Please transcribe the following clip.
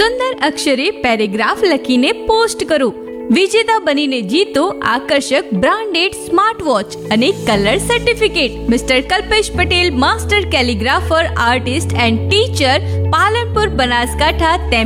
સુંદર અક્ષરે paragraph લખીને post કરો. વિજેતા બનીને જીતો આકર્ષક બ્રાન્ડેડ સ્માર્ટ વોચ અને colour certificate. Mister Kalpesh Patel, master કેલિગ્રાફર, artist and teacher, Palanpur, Banaskantha.